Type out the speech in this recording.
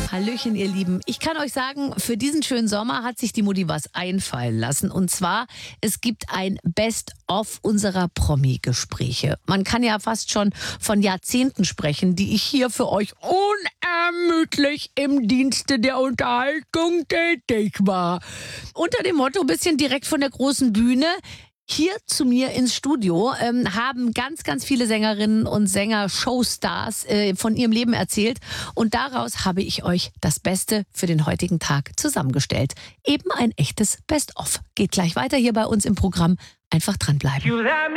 Hallöchen, ihr Lieben. Ich kann euch sagen, für diesen schönen Sommer hat sich die Mutti was einfallen lassen. Und zwar, es gibt ein Best-of unserer Promi-Gespräche. Man kann ja fast schon von Jahrzehnten sprechen, die ich hier für euch unermüdlich im Dienste der Unterhaltung tätig war. Unter dem Motto, bisschen direkt von der großen Bühne. Hier zu mir ins Studio haben ganz, ganz viele Sängerinnen und Sänger, Showstars von ihrem Leben erzählt. Und daraus habe ich euch das Beste für den heutigen Tag zusammengestellt. Eben ein echtes Best-of. Geht gleich weiter hier bei uns im Programm. Einfach dranbleiben.